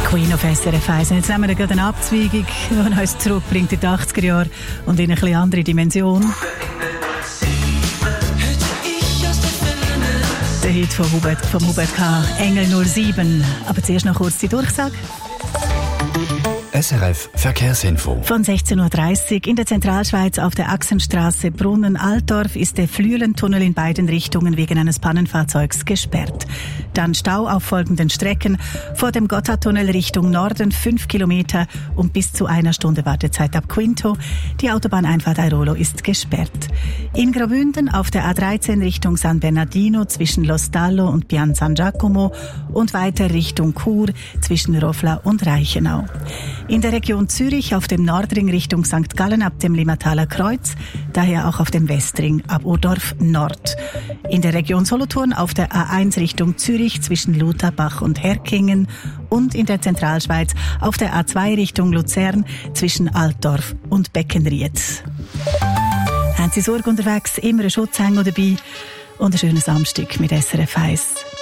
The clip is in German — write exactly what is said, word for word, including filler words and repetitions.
Queen auf S R F eins. Und jetzt nehmen wir gerade eine Abzweigung, die uns zurückbringt in die achtziger Jahre und in eine etwas andere Dimension. Der Hit von Hubert, vom Hubert K. Engel null sieben. Aber zuerst noch kurz die Durchsage. S R F Verkehrsinfo. Von sechzehn Uhr dreißig in der Zentralschweiz auf der Achsenstraße Brunnen-Altdorf ist der Flüelentunnel in beiden Richtungen wegen eines Pannenfahrzeugs gesperrt. Dann Stau auf folgenden Strecken: vor dem Gotthardtunnel Richtung Norden fünf Kilometer und bis zu einer Stunde Wartezeit ab Quinto. Die Autobahneinfahrt Airolo ist gesperrt. In Graubünden auf der A dreizehn Richtung San Bernardino zwischen Lo Stallo und Pian San Giacomo und weiter Richtung Chur zwischen Rofla und Reichenau. In der Region Zürich auf dem Nordring Richtung Sankt Gallen ab dem Limmataler Kreuz, daher auch auf dem Westring ab Urdorf Nord. In der Region Solothurn auf der A eins Richtung Zürich zwischen Lutherbach und Herkingen und in der Zentralschweiz auf der A zwei Richtung Luzern zwischen Altdorf und Beckenried. Haben Sie Sorge unterwegs, immer einen Schutzhänger dabei und einen schönen Samstag mit S R F eins.